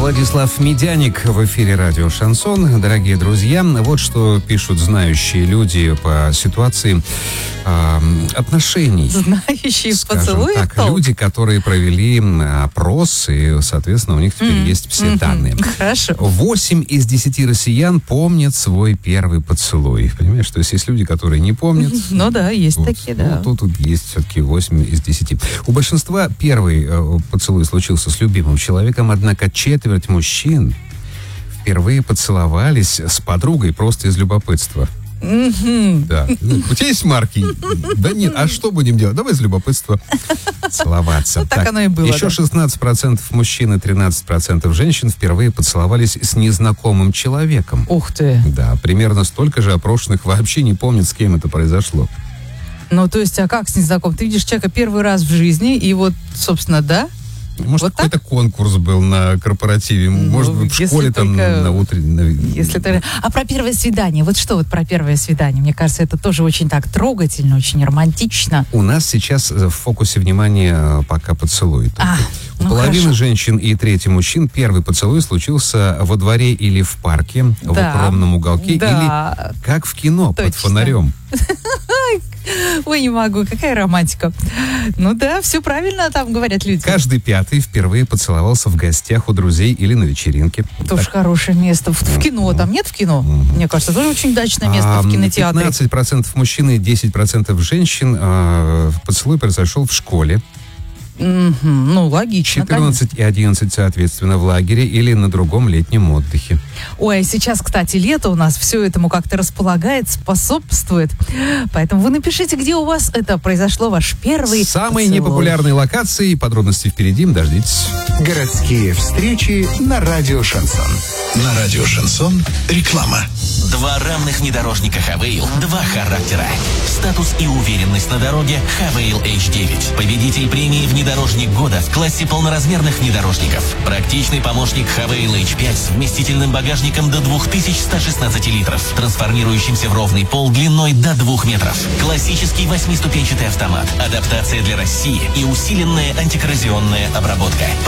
Владислав Медяник в эфире радио «Шансон». Дорогие друзья, вот что пишут знающие люди по ситуации отношений. Знающие в поцелуях? Так, люди, которые провели опрос, и, соответственно, у них теперь есть все данные. Хорошо. 8 из 10 россиян помнят свой первый поцелуй. Понимаешь, то есть люди, которые не помнят. Ну да, есть такие, да. Тут есть все-таки 8 из 10. У большинства первый поцелуй случился с любимым человеком, однако четверть мужчин впервые поцеловались с подругой просто из любопытства. Да. У тебя есть марки? Да нет. А что будем делать? Давай из любопытства целоваться. Вот так оно и было. Еще 16% мужчин и 13% женщин впервые поцеловались с незнакомым человеком. Ух ты. Да, примерно столько же опрошенных вообще не помнят, с кем это произошло. Ну, то есть, а как с незнакомым? Ты видишь человека первый раз в жизни, и вот, собственно, да? Может, вот какой-то конкурс был на корпоративе, может быть, в школе там на утренней... Если ты... А про первое свидание? Вот что вот про первое свидание? Мне кажется, это тоже очень так трогательно, очень романтично. У нас сейчас в фокусе внимания пока поцелуй. У половины хорошо. женщин и трети мужчин первый поцелуй случился во дворе или в парке, в укромном уголке, или как в кино, под фонарем. Ой, не могу, какая романтика. Ну да, все правильно там говорят люди. Каждый пятый впервые поцеловался в гостях у друзей или на вечеринке. Тоже хорошее место. В кино, там нет в кино? Мне кажется, тоже очень удачное место в кинотеатре. 15% мужчин и 10% женщин поцелуй произошел в школе. Ну, логично. 14 и 11, соответственно, в лагере или на другом летнем отдыхе. Ой, сейчас, кстати, лето у нас все этому как-то располагает, способствует. Поэтому вы напишите, где у вас это произошло, ваш первый Самые поцелуй. непопулярные локации, подробности впереди, дождитесь. Городские встречи на радио «Шансон». На радио «Шансон» реклама. Два равных внедорожника Хавейл, два характера. Статус и уверенность на дороге Хавейл H9. Победитель премии «Внедорожник года» в классе полноразмерных внедорожников. Практичный помощник Хавейл H5 с вместительным багажником до 2116 литров, трансформирующимся в ровный пол длиной до 2 метров. Классический 8-ступенчатый автомат, адаптация для России и усиленная антикоррозионная обработка.